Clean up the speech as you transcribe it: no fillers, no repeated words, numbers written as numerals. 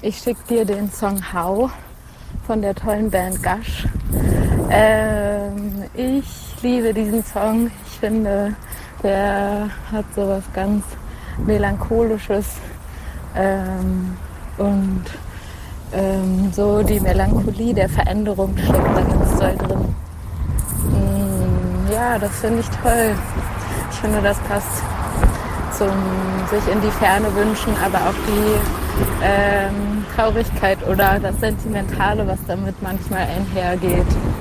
Ich schicke dir den Song How von der tollen Band Gush. Ich liebe diesen Song. Ich finde, der hat so was ganz Melancholisches und so die Melancholie der Veränderung steckt da ganz doll drin. Ja, das finde ich toll. Ich finde, das passt zum sich in die Ferne wünschen, aber auch die Traurigkeit oder das Sentimentale, was damit manchmal einhergeht.